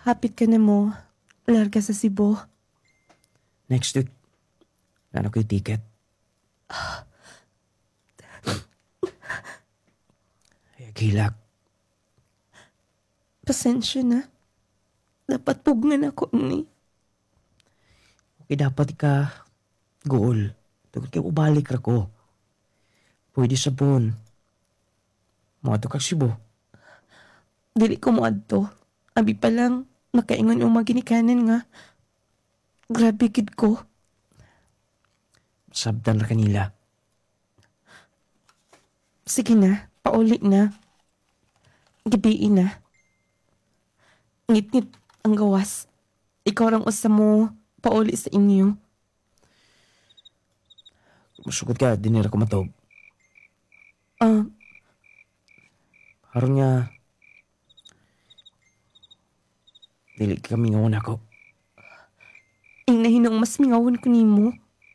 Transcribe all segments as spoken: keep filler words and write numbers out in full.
hapit ka na mo. Larga sa Cebu. Next week, ano ko yung ticket? Ay, gilak. Pasensya na. Dapat pugngan ako ni. Okay, dapat ka goal. Tugod kayo ubalik ra ko. Pwede sa bon. Mga to kag Cebu. Dili ko mo adto. Abi pa lang, makaingon yung mga ginikanan nga. Grabe gid ko. Sabdan ra kanila. Sige na, pauli na. Gabiin na. Ngit-ngit ang gawas. Ikaw lang usa mo pauli sa inyo. Masugod ka, dinira ko matog. Ah, Harun nga, dili kami nga una ko. ang nahinong mas mingawon ko nimo.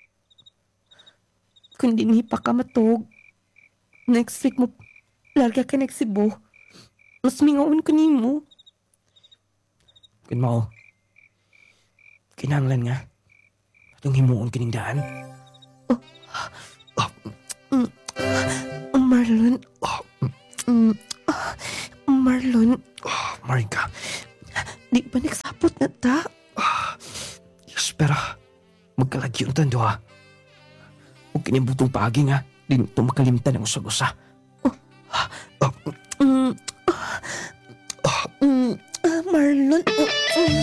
Kung di pa ka matog, next week mo larga ka na Cebu. Mas mingawon ko nimo. Kun mao, kinahanglan nga, atong himuon kining daan. Marlon. Mm, ah, Marlon, Oh, Marika. di ba nagsapot na ta? Yes, pero magkalagyon tan do ha. Huwag kinibutong paagi nga, di ito makalimtan ang usag-usa. Mm, ah, mm, ah, Marlon.